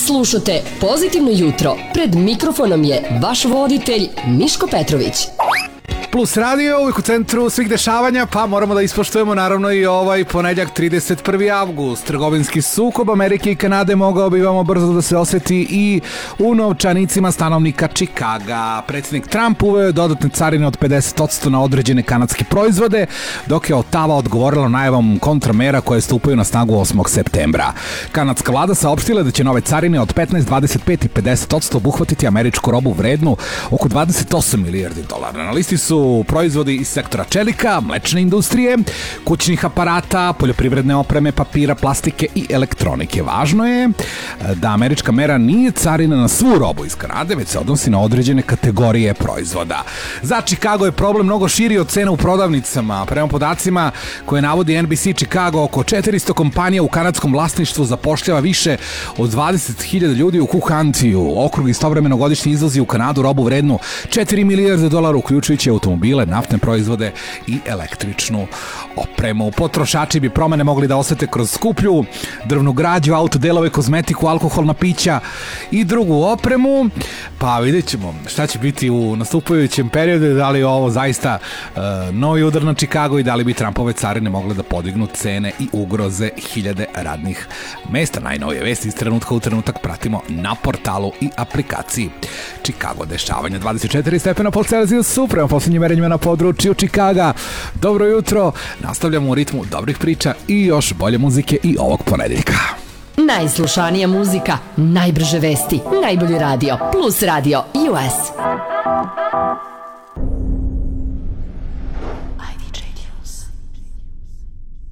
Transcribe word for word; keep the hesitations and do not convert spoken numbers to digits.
Slušate Pozitivno jutro. Pred mikrofonom je vaš voditelj Miško Petrović. Plus radio, uvijek u centru svih dešavanja, pa moramo da ispoštujemo naravno i ovaj ponedjeljak trideset prvi avgust. Trgovinski sukob Amerike i Kanade mogao bi vam brzo da se osjeti i u novčanicima stanovnika Čikaga. Predsjednik Trump uveo dodatne carine od pedeset posto na određene kanadske proizvode, dok je Ottawa odgovorila najavom kontramera koje stupaju na snagu osmog septembra. Kanadska vlada saopštila da će nove carine od petnaest, dvadeset pet i pedeset posto obuhvatiti američku robu vrednu oko dvadeset osam milijardi dolara. Na listi su proizvodi iz sektora čelika, mlečne industrije, kućnih aparata, poljoprivredne opreme, papira, plastike i elektronike. Važno je da američka mera nije carina na svu robu iz Kanade, već se odnosi na određene kategorije proizvoda. Za Chicago je problem mnogo širi od cena u prodavnicama. Prema podacima koje navodi N B C Chicago, oko četiristo kompanija u kanadskom vlasništvu zapošljava više od dvadeset hiljada ljudi u Cook County-u. Okrug istovremeno godišnji izvozi u Kanadu robu vrednu četiri milijarde dolara, uključujući automobile, naftne proizvode i električnu opremu. Potrošači bi promene mogli da osete kroz skuplju drvnu građu, autodelove, kozmetiku, alkoholna pića i drugu opremu. Pa vidjet ćemo šta će biti u nastupajućem periodu, da li je ovo zaista uh, novi udar na Chicago i da li bi Trumpove carine mogle da podignu cene i ugroze hiljade radnih mesta. Najnovije vesti iz trenutka u trenutak pratimo na portalu i aplikaciji Chicago dešavanja. dvadeset četiri stepena pod Celzijusu prema posljednjim merenjima na području Čikaga. Dobro jutro, nastavljamo u ritmu dobrih priča i još bolje muzike i ovog ponedeljka. Najslušanija muzika, najbrže vesti, najbolji radio, Plus radio U S.